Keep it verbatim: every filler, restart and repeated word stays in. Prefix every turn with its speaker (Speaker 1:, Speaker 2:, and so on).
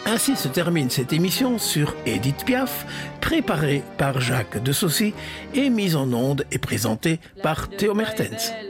Speaker 1: Ainsi se termine cette émission sur Édith Piaf, préparée par Jacques de Saucy et mise en onde et présentée par Théo Mertens.